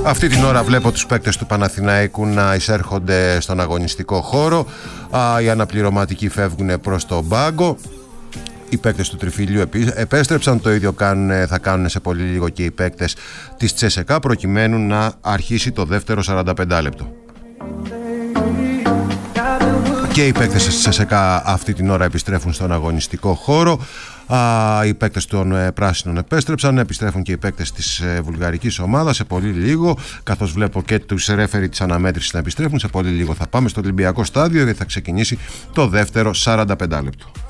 Αυτή την ώρα βλέπω τους παίκτες του Παναθηναϊκού να εισέρχονται στον αγωνιστικό χώρο. Οι αναπληρωματικοί φεύγουν προς τον πάγκο. Οι παίκτες του Τριφυλιού επέστρεψαν. Το ίδιο θα κάνουν σε πολύ λίγο και οι παίκτες της CSKA, προκειμένου να αρχίσει το δεύτερο 45 λεπτό. Και οι παίκτες της CSKA αυτή την ώρα επιστρέφουν στον αγωνιστικό χώρο. Οι παίκτες των πράσινων επέστρεψαν. Επιστρέφουν και οι παίκτες της βουλγαρικής ομάδας σε πολύ λίγο, καθώς βλέπω και τους ρέφερι της αναμέτρησης να επιστρέφουν. Σε πολύ λίγο θα πάμε στο Ολυμπιακό στάδιο, γιατί θα ξεκινήσει το δεύτερο 45 λεπτό.